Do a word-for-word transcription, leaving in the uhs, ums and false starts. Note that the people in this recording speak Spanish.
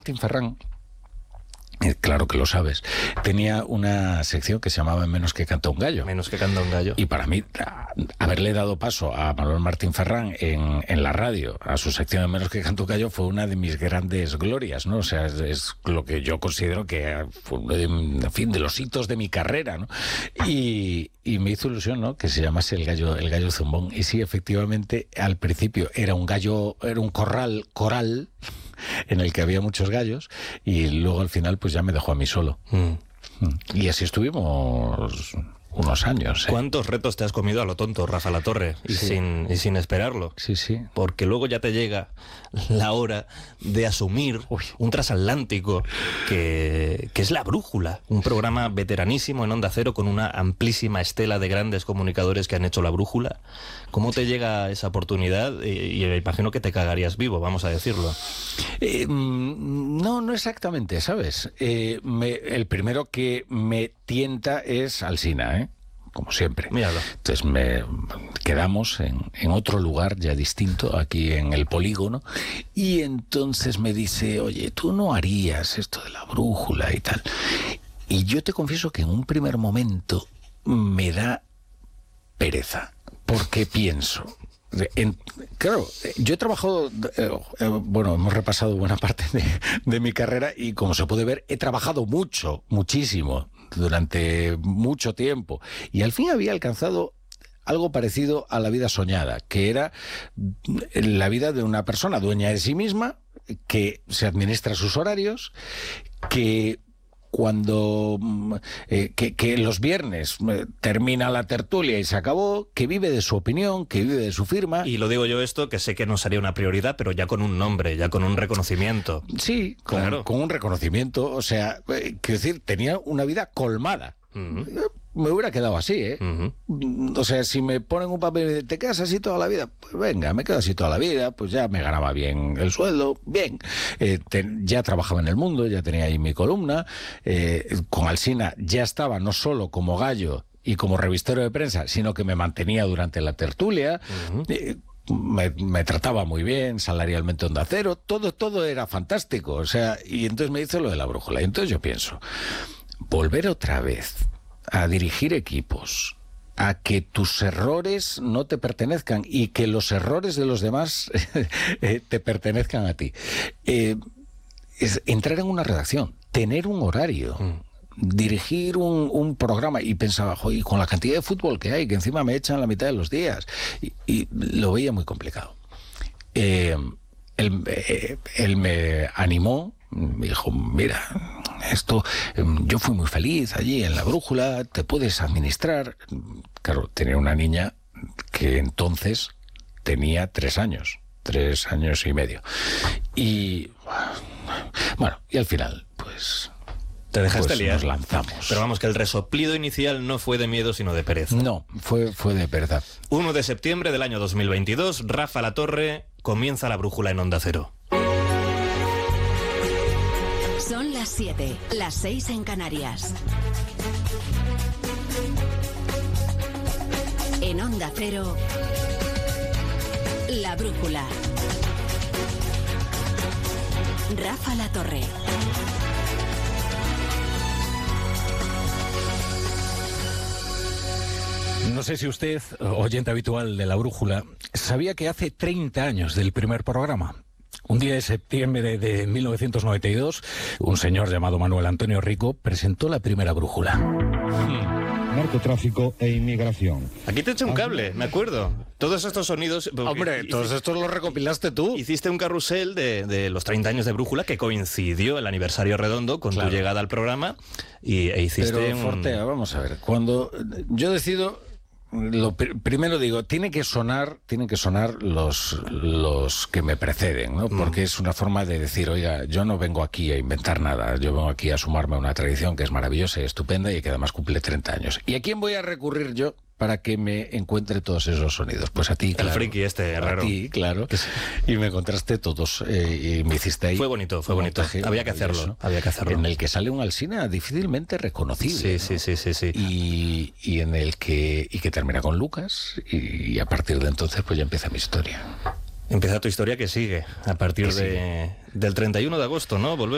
Martín Ferrán, eh, claro que lo sabes, tenía una sección que se llamaba Menos que canta un gallo. Menos que canta un gallo. Y para mí, a, haberle dado paso a Manuel Martín Ferrán en, en la radio, a su sección de Menos que canta un gallo, fue una de mis grandes glorias, ¿no? O sea, es, es lo que yo considero que fue uno de, en fin, de los hitos de mi carrera, ¿no? Y, y me hizo ilusión, ¿no?, que se llamase el gallo, el gallo zumbón. Y sí, efectivamente, al principio era un gallo, era un corral coral en el que había muchos gallos, y luego al final pues ya me dejó a mí solo. Mm. Y así estuvimos unos años. ¿eh? ¿Cuántos retos te has comido a lo tonto, Rafa Latorre? Y, sí. sin, y sin esperarlo. Sí, sí. Porque luego ya te llega la hora de asumir Uy. un transatlántico que, que es La Brújula, un programa veteranísimo en Onda Cero con una amplísima estela de grandes comunicadores que han hecho La Brújula. ¿Cómo te llega esa oportunidad? Y, y me imagino que te cagarías vivo, vamos a decirlo. Eh, no, no exactamente, ¿sabes? Eh, me, el primero que me tienta es Alsina, ¿eh? Como siempre. Míralo. Entonces me quedamos en, en otro lugar ya distinto, aquí en el Polígono, y entonces me dice, oye, tú no harías esto de La Brújula y tal. Y yo te confieso que en un primer momento me da pereza, porque pienso... En, claro, yo he trabajado, eh, eh, bueno, hemos repasado buena parte de, de mi carrera y como se puede ver, he trabajado mucho, muchísimo, durante mucho tiempo. Y al fin había alcanzado algo parecido a la vida soñada, que era la vida de una persona dueña de sí misma, que se administra sus horarios, que... cuando eh, que, que los viernes eh, termina la tertulia y se acabó, que vive de su opinión, que vive de su firma. Y lo digo yo esto, que sé que no sería una prioridad, pero ya con un nombre, ya con un reconocimiento. Sí, con, claro. con un reconocimiento, o sea, eh, quiero decir, tenía una vida colmada. Uh-huh. Me hubiera quedado así, ¿eh? Uh-huh. O sea, si me ponen un papel y me dicen, ¿te quedas así toda la vida? Pues venga, me quedo así toda la vida, pues ya me ganaba bien el sueldo, bien. Eh, te, ya trabajaba en El Mundo, ya tenía ahí mi columna. Eh, con Alsina ya estaba no solo como gallo y como revistero de prensa, sino que me mantenía durante la tertulia. Uh-huh. Eh, Me, me trataba muy bien, salarialmente Onda Cero, todo, todo era fantástico. O sea, y entonces me dice lo de La Brújula. Y entonces yo pienso, volver otra vez a dirigir equipos, a que tus errores no te pertenezcan y que los errores de los demás eh, te pertenezcan a ti. Eh, es entrar en una redacción, tener un horario, mm. dirigir un, un programa, y pensaba, joder, con la cantidad de fútbol que hay, que encima me echan la mitad de los días, y, y lo veía muy complicado. Eh, él, eh, él me animó, me dijo, mira, esto, eh, yo fui muy feliz allí en La Brújula, te puedes administrar. Claro, tenía una niña que entonces tenía tres años, tres años y medio. Y bueno, y al final, pues... Te dejaste pues liar. Nos lanzamos. Pero vamos, que el resoplido inicial no fue de miedo, sino de pereza. No, fue, fue de pereza. uno de septiembre del año dos mil veintidós, Rafa Latorre comienza La Brújula en Onda Cero. Son las siete, las seis en Canarias. En Onda Cero, La Brújula. Rafa Latorre. No sé si usted, oyente habitual de La Brújula, sabía que hace treinta años del primer programa. Un día de septiembre de mil novecientos noventa y dos, un señor llamado Manuel Antonio Rico presentó la primera brújula. Hmm. Narcotráfico e inmigración. Aquí te eché un cable, me acuerdo. Todos estos sonidos... Hombre, todos estos los recopilaste tú. Hiciste un carrusel de, de los treinta años de Brújula que coincidió el aniversario redondo con claro. tu llegada al programa y, e hiciste Pero, un... Fortea, vamos a ver, cuando yo decido... Lo pr primero digo, tiene que sonar, tienen que sonar los, los que me preceden, ¿no? Porque mm. es una forma de decir, oiga, yo no vengo aquí a inventar nada, yo vengo aquí a sumarme a una tradición que es maravillosa y estupenda y que además cumple treinta años. ¿Y a quién voy a recurrir yo para que me encuentre todos esos sonidos? Pues a ti, claro. El friki este, raro. A ti, claro. Y me encontraste todos eh, y me hiciste ahí. Fue bonito, fue bonito. Había que hacerlo, había que hacerlo. En el que sale un Alsina difícilmente reconocible. Sí, ¿no? sí, sí, sí, sí. Y, y en el que y que termina con Lucas y, y a partir de entonces pues ya empieza mi historia. Empieza tu historia que sigue a partir de, del treinta y uno de agosto, ¿no? Volvemos.